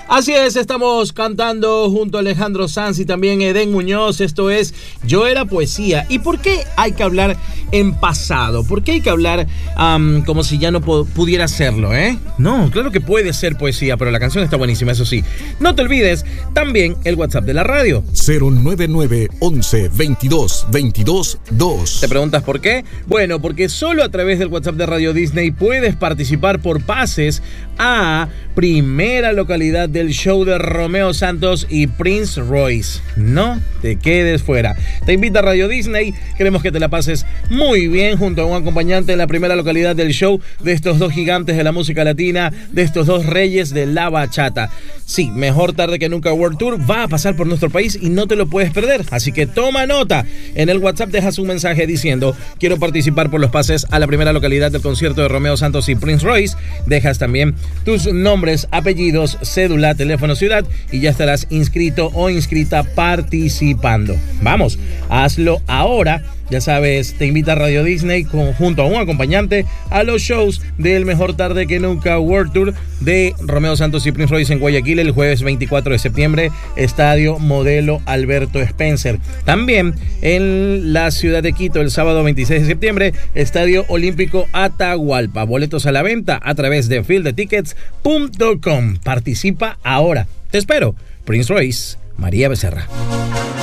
Así es, estamos cantando junto a Alejandro Sanz y también Eden Muñoz. Esto es Yo Era Poesía. ¿Y por qué hay que hablar en pasado? ¿Por qué hay que hablar como si ya no pudiera serlo, No, claro que puede ser poesía, pero la canción está buenísima, eso sí. No te olvides también el WhatsApp de la radio. 099 11 22 22 2. ¿Te preguntas por qué? Bueno, porque solo a través del WhatsApp de Radio Disney puedes participar por pases a primera localidad del show de Romeo Santos y Prince Royce. No te quedes fuera. Te invita a Radio Disney. Queremos que te la pases muy bien junto a un acompañante en la primera localidad del show de estos dos gigantes de la música latina, de estos dos reyes de la bachata. Sí, Mejor Tarde que Nunca World Tour va a pasar por nuestro país y no te lo puedes perder. Así que toma nota. En el WhatsApp dejas un mensaje diciendo: quiero participar por los pases a la primera localidad del concierto de Romeo Santos y Prince Royce. Dejas también tus nombres, apellidos, cédula, teléfono, ciudad y ya estarás inscrito o inscrita participando. Vamos, hazlo ahora. Ya sabes, te invita a Radio Disney junto a un acompañante a los shows del Mejor Tarde que Nunca World Tour de Romeo Santos y Prince Royce en Guayaquil el jueves 24 de septiembre, Estadio Modelo Alberto Spencer. También en la ciudad de Quito el sábado 26 de septiembre, Estadio Olímpico Atahualpa. Boletos a la venta a través de fieldetickets.com. Participa ahora. Te espero. Prince Royce, María Becerra.